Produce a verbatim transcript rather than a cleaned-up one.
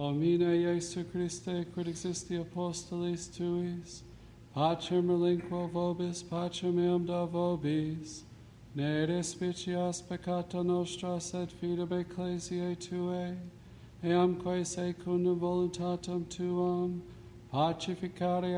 Domine Iesu Christe, quid existi apostolis tuis, pacem relinquo vobis, pacem meam da vobis, ne despicias peccata nostra, sed fidem ecclesiae tuae, eamque secundum voluntatem tuam, pacificare